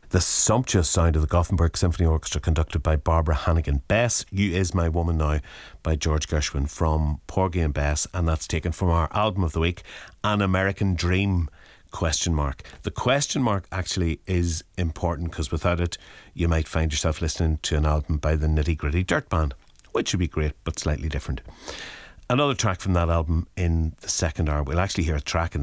The sumptuous sound of the Gothenburg Symphony Orchestra, conducted by Barbara Hannigan. Bess, You Is My Woman Now, by George Gershwin, from Porgy and Bess, and that's taken from our album of the week, An American Dream, ? The question mark actually is important, because without it you might find yourself listening to an album by the Nitty Gritty Dirt Band, which would be great but slightly different. Another track from that album in the second hour. We'll actually hear a track in